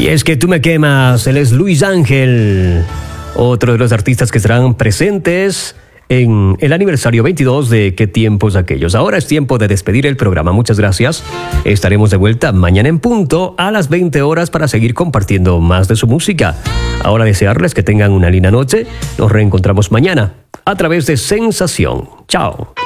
Y es que tú me quemas, él es Luis Ángel, otro de los artistas que estarán presentes en el aniversario 22 de Qué tiempos aquellos. Ahora es tiempo de despedir el programa. Muchas gracias. Estaremos de vuelta mañana en punto a las 20 horas para seguir compartiendo más de su música. Ahora desearles que tengan una linda noche. Nos reencontramos mañana a través de Sensación. Chao.